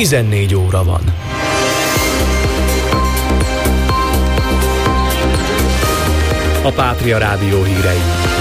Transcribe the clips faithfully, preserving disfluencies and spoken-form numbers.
tizennégy óra van. A Pátria Rádió hírei.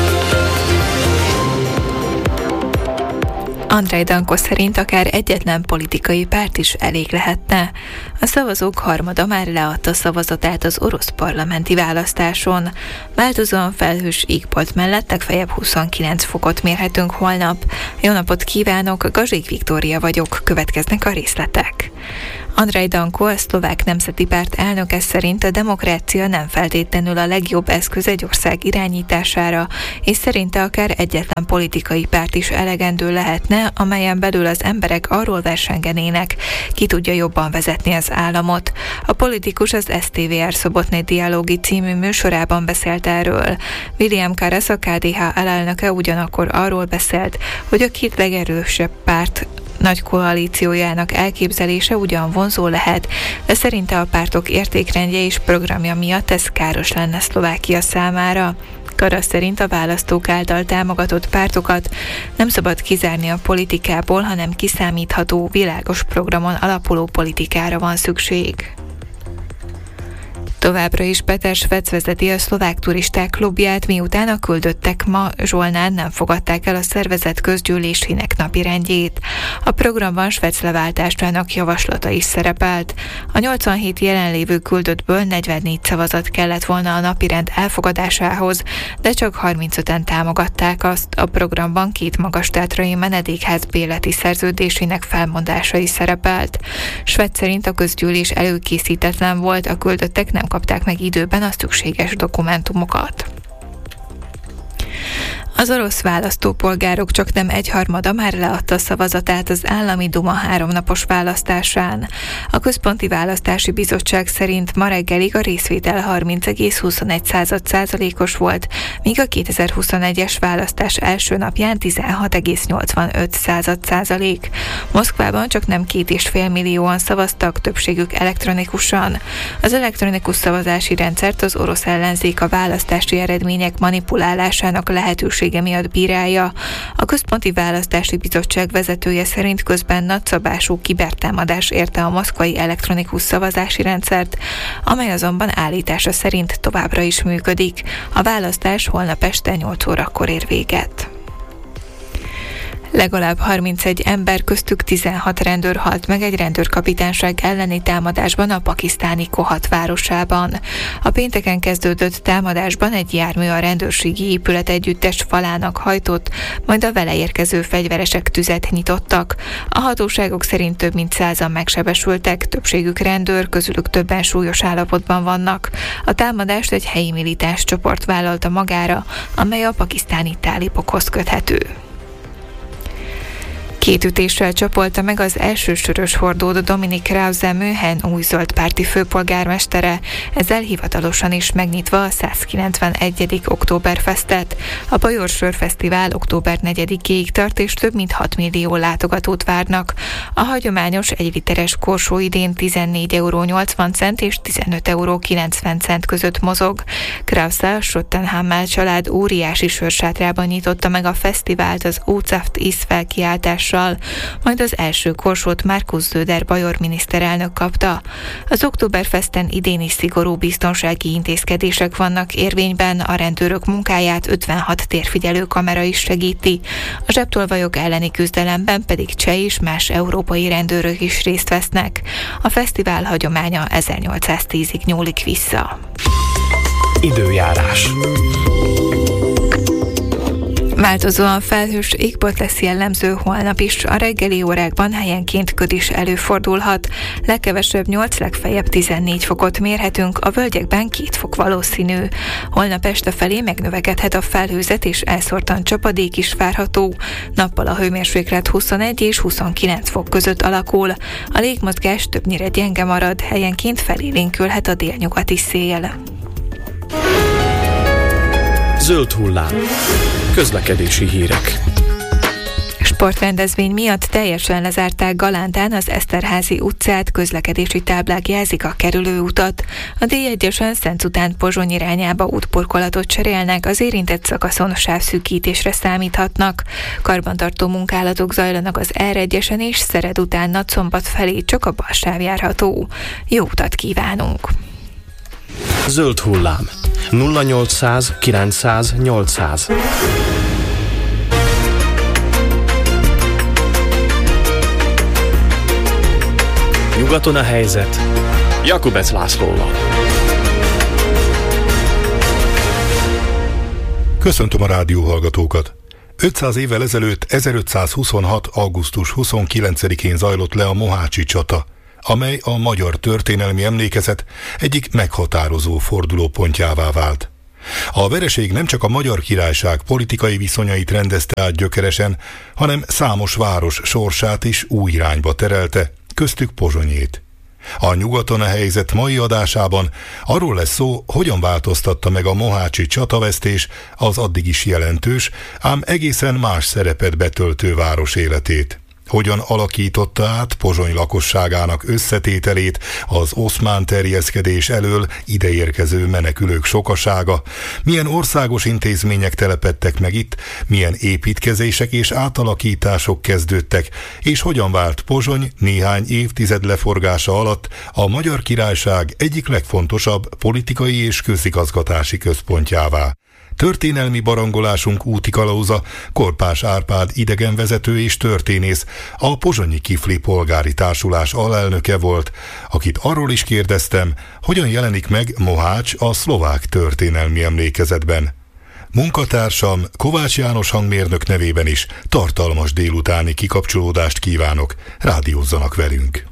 Andrej Danko szerint akár egyetlen politikai párt is elég lehetne. A szavazók harmada már leadta szavazatát az orosz parlamenti választáson. Változóan felhős égbolt mellett legfeljebb huszonkilenc fokot mérhetünk holnap. Jó napot kívánok, Gazsik Viktória vagyok, következnek a részletek. Andrej Danko, a Szlovák Nemzeti Párt elnöke szerint a demokrácia nem feltétlenül a legjobb eszköz egy ország irányítására, és szerinte akár egyetlen politikai párt is elegendő lehetne, amelyen belül az emberek arról versengenének, ki tudja jobban vezetni az államot. A politikus az es té vé er Szobotné Dialógi című műsorában beszélt erről. William Karas, a ká dé há alelnöke ugyanakkor arról beszélt, hogy a két legerősebb párt nagy koalíciójának elképzelése ugyan vonzó lehet, de szerinte a pártok értékrendje és programja miatt ez káros lenne Szlovákia számára. Karas szerint a választók által támogatott pártokat nem szabad kizárni a politikából, hanem kiszámítható, világos programon alapuló politikára van szükség. Továbbra is Peter Svec vezeti a szlovák turisták klubját, miután a küldöttek ma Zsolnán nem fogadták el a szervezet közgyűlésének napirendjét. A programban Svec leváltásának javaslata is szerepelt. A nyolcvanhét jelenlévő küldöttből negyvennégy szavazat kellett volna a napirend elfogadásához, de csak harmincöten támogatták azt. A programban két magastátrai menedékház bérleti szerződésének felmondása is szerepelt. Svec szerint a közgyűlés előkészítetlen volt, a küldöttek nem kapták meg időben a szükséges dokumentumokat. Az orosz választópolgárok csaknem egyharmada már leadta szavazatát az állami duma háromnapos választásán. A Központi Választási Bizottság szerint ma reggelig a részvétel harminc egész huszonegy százalékos volt, míg a kétezer-huszonegyes választás első napján tizenhat egész nyolcvanöt százalék. Moszkvában csaknem két és fél millióan szavaztak, többségük elektronikusan. Az elektronikus szavazási rendszert az orosz ellenzék a választási eredmények manipulálásának lehetősége miatt bírálja. A Központi Választási Bizottság vezetője szerint közben nagyszabású kibertámadás érte a moszkvai elektronikus szavazási rendszert, amely azonban állítása szerint továbbra is működik. A választás holnap este nyolc órakor ér véget. Legalább harmincegy ember, köztük tizenhat rendőr halt meg egy rendőrkapitányság elleni támadásban a pakisztáni Kohat városában. A pénteken kezdődött támadásban egy jármű a rendőrségi épület együttes falának hajtott, majd a vele érkező fegyveresek tüzet nyitottak. A hatóságok szerint több mint százan megsebesültek, többségük rendőr, közülük többen súlyos állapotban vannak. A támadást egy helyi militáns csoport vállalta magára, amely a pakisztáni tálibokhoz köthető. Két ütéssel csapolta meg az elsősörös hordót Dominik Krause München új zöld párti főpolgármestere, ezzel hivatalosan is megnyitva a százkilencvenegyedik Oktoberfestet. A Bajor Sörfesztivál október negyedikéig tart, és több mint hat millió látogatót várnak. A hagyományos egyliteres korsó idén tizennégy euró nyolcvan cent és tizenöt euró kilencven cent között mozog. Krause a Schottenhammel család óriási sörsátrában nyitotta meg a fesztivált az Úcaft is felkiáltás, majd az első korsót Markus Söder bajor miniszterelnök kapta. Az Oktoberfesten idén is szigorú biztonsági intézkedések vannak érvényben, a rendőrök munkáját ötvenhat térfigyelő kamera is segíti. A zsebtolvajok elleni küzdelemben pedig cseh és más európai rendőrök is részt vesznek. A fesztivál hagyománya ezernyolcszáztízig nyúlik vissza. Időjárás. Változóan felhős égbolt lesz jellemző holnap is, a reggeli órákban helyenként köd is előfordulhat. Legkevesebb nyolc, legfeljebb tizennégy fokot mérhetünk, a völgyekben két fok valószínű. Holnap este felé megnövekedhet a felhőzet, és elszórtan csapadék is várható. Nappal a hőmérséklet huszonegy és huszonkilenc fok között alakul. A légmozgás többnyire gyenge marad, helyenként felélénkülhet a délnyugati szél. Zöld hullám. Közlekedési hírek. Sportrendezvény miatt teljesen lezárták Galántán az Eszterházy utcát, közlekedési táblák jelzik a kerülőutat. A dé egyesen Szenc után Pozsony irányába útburkolatot cserélnek, az érintett szakaszon sávszűkítésre számíthatnak. Karbantartó munkálatok zajlanak az er egyesen és Szered után Nagyszombat felé, csak a bal sáv járható. Jó utat kívánunk! Zöld hullám. nulla nyolcszáz kilencszáz nyolcszáz. Nyugaton a helyzet Jakubec Lászlóval. Köszöntöm a rádióhallgatókat! ötszáz évvel ezelőtt ezerötszázhuszonhat. augusztus huszonkilencedikén zajlott le a mohácsi csata, amely a magyar történelmi emlékezet egyik meghatározó fordulópontjává vált. A vereség nem csak a Magyar Királyság politikai viszonyait rendezte át gyökeresen, hanem számos város sorsát is új irányba terelte, köztük Pozsonyét. A Nyugaton a helyzet mai adásában arról lesz szó, hogyan változtatta meg a mohácsi csatavesztés az addig is jelentős, ám egészen más szerepet betöltő város életét. Hogyan alakította át Pozsony lakosságának összetételét az oszmán terjeszkedés elől ideérkező menekülők sokasága, milyen országos intézmények telepedtek meg itt, milyen építkezések és átalakítások kezdődtek, és hogyan vált Pozsony néhány évtized leforgása alatt a Magyar Királyság egyik legfontosabb politikai és közigazgatási központjává. Történelmi barangolásunk útikalauza Korpás Árpád idegenvezető és történész, a Pozsonyi Kifli Polgári Társulás alelnöke volt, akit arról is kérdeztem, hogyan jelenik meg Mohács a szlovák történelmi emlékezetben. Munkatársam Kovács János hangmérnök nevében is tartalmas délutáni kikapcsolódást kívánok, rádiózzanak velünk!